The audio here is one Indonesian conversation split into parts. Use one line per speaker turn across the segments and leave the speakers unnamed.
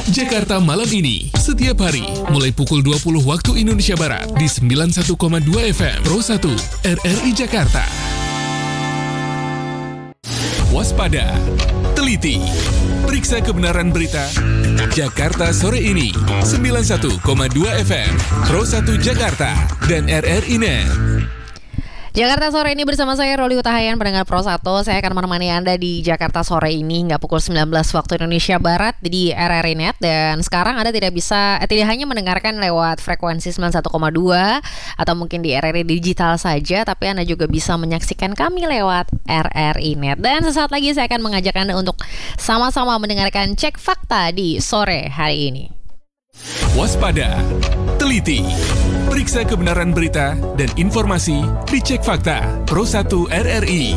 Jakarta Malam Ini, setiap hari, mulai pukul 20 waktu Indonesia Barat, di 91,2 FM, Pro 1, RRI Jakarta. Waspada, teliti, periksa kebenaran berita. Jakarta Sore Ini, 91,2 FM, Pro 1 Jakarta, dan RRI Net.
Jakarta Sore Ini bersama saya Roli Utahayan, pendengar Pro 1. Saya akan menemani Anda di Jakarta Sore ini hingga pukul 19 waktu Indonesia Barat di RRI Net. Dan sekarang Anda tidak hanya mendengarkan lewat frekuensi 91,2 atau mungkin di RRI Digital saja, tapi Anda juga bisa menyaksikan kami lewat RRI Net. Dan sesaat lagi saya akan mengajak Anda untuk sama-sama mendengarkan Cek Fakta di sore hari ini.
Waspada, teliti, periksa kebenaran berita dan informasi di Cek Fakta Pro 1 RRI.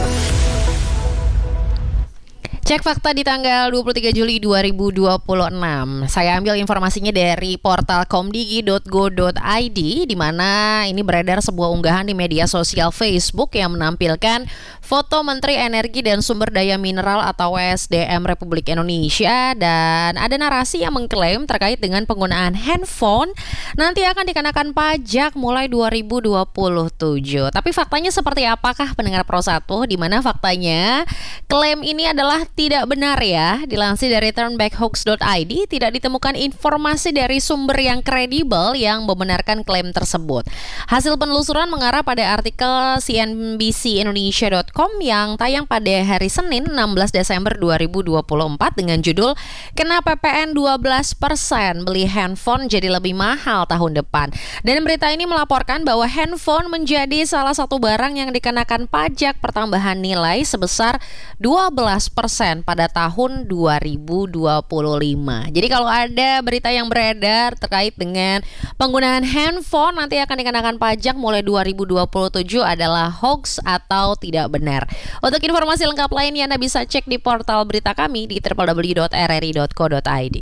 Cek Fakta di tanggal 23 Juli 2026. Saya ambil informasinya dari portal komdigi.go.id, di mana ini beredar sebuah unggahan di media sosial Facebook yang menampilkan foto Menteri Energi dan Sumber Daya Mineral atau SDM Republik Indonesia, dan ada narasi yang mengklaim terkait dengan penggunaan handphone nanti akan dikenakan pajak mulai 2027. Tapi faktanya seperti apakah, pendengar Pro 1? Di mana faktanya klaim ini adalah tidak benar ya. Dilansir dari turnbackhoax.id, tidak ditemukan informasi dari sumber yang kredibel yang membenarkan klaim tersebut. Hasil penelusuran mengarah pada artikel cnbcindonesia.com yang tayang pada hari Senin 16 Desember 2024 dengan judul "Kena PPN 12%, beli handphone jadi lebih mahal tahun depan". Dan berita ini melaporkan bahwa handphone menjadi salah satu barang yang dikenakan pajak pertambahan nilai sebesar 12% pada tahun 2025. Jadi kalau ada berita yang beredar terkait dengan penggunaan handphone nanti akan dikenakan pajak mulai 2027 adalah hoax atau tidak benar. Untuk informasi lengkap lainnya Anda bisa cek di portal berita kami di www.rri.co.id.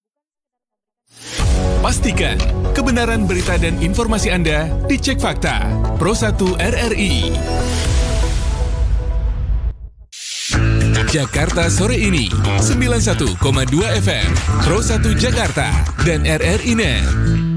Pastikan kebenaran berita dan informasi Anda di Cek Fakta Pro 1 RRI. Jakarta Sore Ini, 91,2 FM, Pro 1 Jakarta, dan RRI Net.